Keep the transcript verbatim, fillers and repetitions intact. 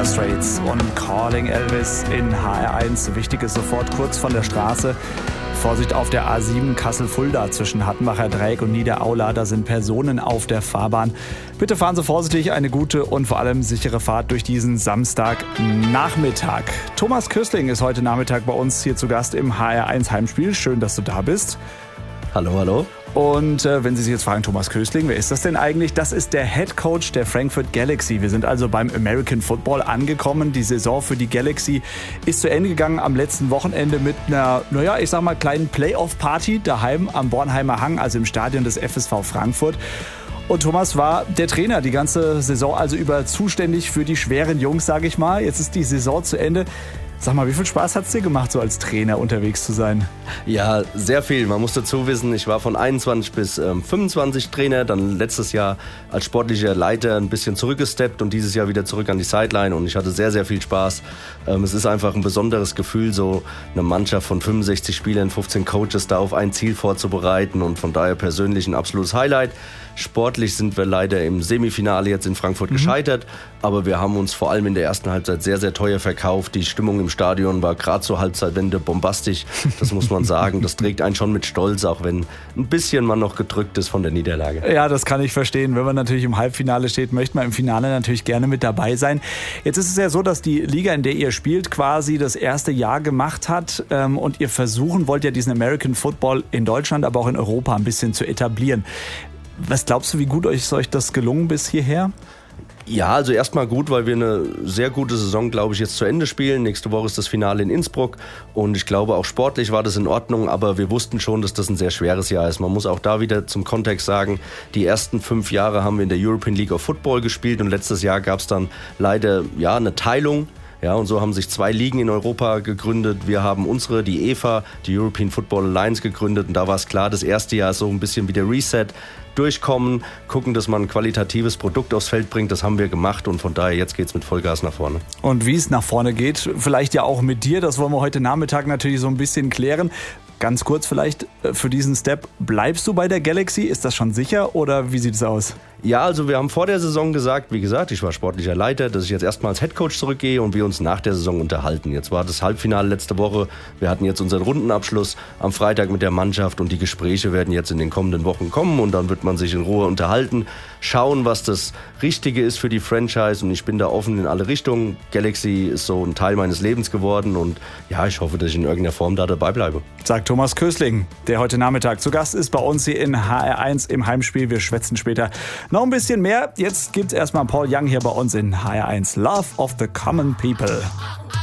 Dire Straits und Calling Elvis in H R eins. Wichtig ist sofort kurz von der Straße. Vorsicht auf der A sieben Kassel-Fulda zwischen Hattenbacher Dreieck und Niederaula. Da sind Personen auf der Fahrbahn. Bitte fahren Sie vorsichtig, eine gute und vor allem sichere Fahrt durch diesen Samstagnachmittag. Thomas Köstling ist heute Nachmittag bei uns hier zu Gast im H R eins Heimspiel. Schön, dass du da bist. Hallo, hallo. Und äh, wenn Sie sich jetzt fragen, Thomas Köstling, wer ist das denn eigentlich? Das ist der Head Coach der Frankfurt Galaxy. Wir sind also beim American Football angekommen. Die Saison für die Galaxy ist zu Ende gegangen am letzten Wochenende mit einer, naja, ich sag mal, kleinen Playoff-Party daheim am Bornheimer Hang, also im Stadion des F S V Frankfurt. Und Thomas war der Trainer die ganze Saison also über zuständig für die schweren Jungs, sage ich mal. Jetzt ist die Saison zu Ende. Sag mal, wie viel Spaß hat es dir gemacht, so als Trainer unterwegs zu sein? Ja, sehr viel. Man muss dazu wissen, ich war von einundzwanzig bis ähm, fünfundzwanzig Trainer, dann letztes Jahr als sportlicher Leiter ein bisschen zurückgesteppt und dieses Jahr wieder zurück an die Sideline und ich hatte sehr, sehr viel Spaß. Ähm, es ist einfach ein besonderes Gefühl, so eine Mannschaft von fünfundsechzig Spielern, fünfzehn Coaches da auf ein Ziel vorzubereiten und von daher persönlich ein absolutes Highlight. Sportlich sind wir leider im Semifinale jetzt in Frankfurt mhm. gescheitert, aber wir haben uns vor allem in der ersten Halbzeit sehr, sehr teuer verkauft. Die Stimmung im Stadion war gerade zur Halbzeitwende bombastisch, das muss man sagen. Das trägt einen schon mit Stolz, auch wenn ein bisschen man noch gedrückt ist von der Niederlage. Ja, das kann ich verstehen. Wenn man natürlich im Halbfinale steht, möchte man im Finale natürlich gerne mit dabei sein. Jetzt ist es ja so, dass die Liga, in der ihr spielt, quasi das erste Jahr gemacht hat und ihr versuchen wollt ja diesen American Football in Deutschland, aber auch in Europa ein bisschen zu etablieren. Was glaubst du, wie gut ist euch das gelungen bis hierher? Ja, also erstmal gut, weil wir eine sehr gute Saison, glaube ich, jetzt zu Ende spielen. Nächste Woche ist das Finale in Innsbruck und ich glaube, auch sportlich war das in Ordnung, aber wir wussten schon, dass das ein sehr schweres Jahr ist. Man muss auch da wieder zum Kontext sagen, die ersten fünf Jahre haben wir in der European League of Football gespielt und letztes Jahr gab es dann leider ja eine Teilung. Ja, und so haben sich zwei Ligen in Europa gegründet. Wir haben unsere, die E F A, die European Football Alliance, gegründet. Und da war es klar, das erste Jahr ist so ein bisschen wie der Reset. Durchkommen, gucken, dass man ein qualitatives Produkt aufs Feld bringt. Das haben wir gemacht und von daher jetzt geht's mit Vollgas nach vorne. Und wie es nach vorne geht, vielleicht ja auch mit dir, das wollen wir heute Nachmittag natürlich so ein bisschen klären. Ganz kurz vielleicht für diesen Step, bleibst du bei der Galaxy? Ist das schon sicher oder wie sieht es aus? Ja, also wir haben vor der Saison gesagt, wie gesagt, ich war sportlicher Leiter, dass ich jetzt erstmal als Headcoach zurückgehe und wir uns nach der Saison unterhalten. Jetzt war das Halbfinale letzte Woche, wir hatten jetzt unseren Rundenabschluss am Freitag mit der Mannschaft und die Gespräche werden jetzt in den kommenden Wochen kommen und dann wird man sich in Ruhe unterhalten, schauen, was das Richtige ist für die Franchise und ich bin da offen in alle Richtungen. Galaxy ist so ein Teil meines Lebens geworden und ja, ich hoffe, dass ich in irgendeiner Form da dabei bleibe. Sagt Thomas Köstling, der heute Nachmittag zu Gast ist bei uns hier in H R eins im Heimspiel. Wir schwätzen später noch ein bisschen mehr. Jetzt gibt's erstmal Paul Young hier bei uns in H R eins. Love of the Common People.